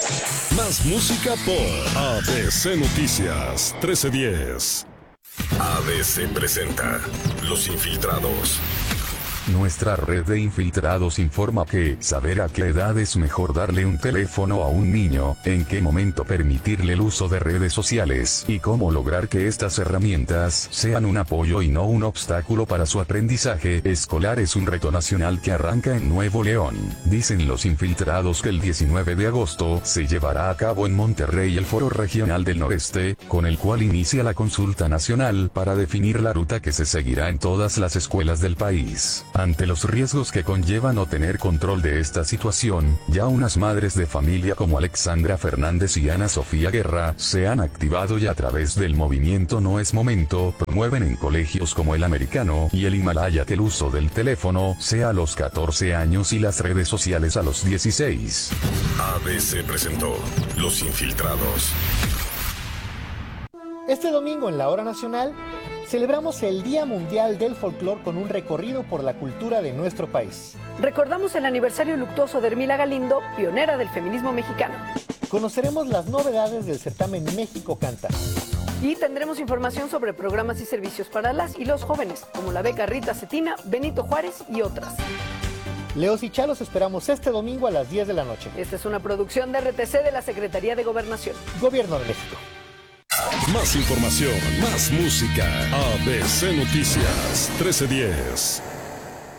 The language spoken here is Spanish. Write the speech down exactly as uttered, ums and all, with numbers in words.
Más música por A B C Noticias trece diez. A B C presenta Los Infiltrados. Nuestra red de infiltrados informa que saber a qué edad es mejor darle un teléfono a un niño, en qué momento permitirle el uso de redes sociales y cómo lograr que estas herramientas sean un apoyo y no un obstáculo para su aprendizaje escolar es un reto nacional que arranca en Nuevo León. Dicen los infiltrados que el diecinueve de agosto se llevará a cabo en Monterrey el Foro Regional del Noreste, con el cual inicia la consulta nacional para definir la ruta que se seguirá en todas las escuelas del país. Ante los riesgos que conlleva no tener control de esta situación, ya unas madres de familia como Alexandra Fernández y Ana Sofía Guerra se han activado y a través del movimiento No es Momento promueven en colegios como el Americano y el Himalaya que el uso del teléfono sea a los catorce años y las redes sociales a los dieciséis. A B C presentó Los Infiltrados. Este domingo en la Hora Nacional celebramos el Día Mundial del Folclor con un recorrido por la cultura de nuestro país. Recordamos el aniversario luctuoso de Hermila Galindo, pionera del feminismo mexicano. Conoceremos las novedades del certamen México Canta. Y tendremos información sobre programas y servicios para las y los jóvenes, como la beca Rita Cetina, Benito Juárez y otras. Leos y Chalos esperamos este domingo a las diez de la noche. Esta es una producción de R T C de la Secretaría de Gobernación. Gobierno de México. Más información, más música. A B C Noticias trece diez.